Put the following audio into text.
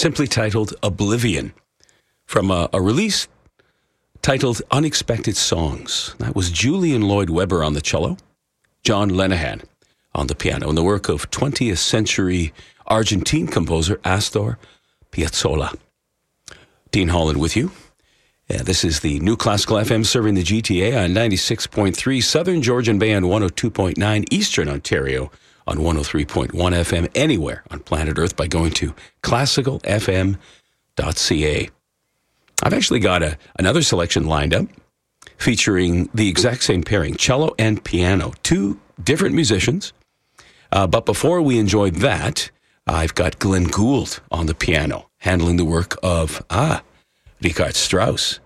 simply titled Oblivion, from a release titled Unexpected Songs. That was Julian Lloyd Webber on the cello, John Lenihan on the piano, and the work of 20th century Argentine composer Astor Piazzolla. Dean Holland with you. This is the New Classical FM serving the GTA on 96.3 Southern Georgian Bay on 102.9 Eastern Ontario on 103.1 FM anywhere on planet Earth by going to classicalfm.ca. I've actually got another selection lined up featuring the exact same pairing, cello and piano, two different musicians. But before we enjoy that, I've got Glenn Gould on the piano, handling the work of Richard Strauss.